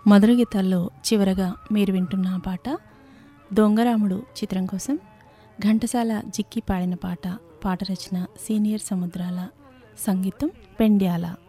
మధుర గీతాల్లో చివరగా మీరు వింటున్న పాట దొంగరాముడు చిత్రం కోసం ఘంటసాల జిక్కి పాడిన పాట. పాట రచన సీనియర్ సముద్రాల, సంగీతం పెండ్యాల.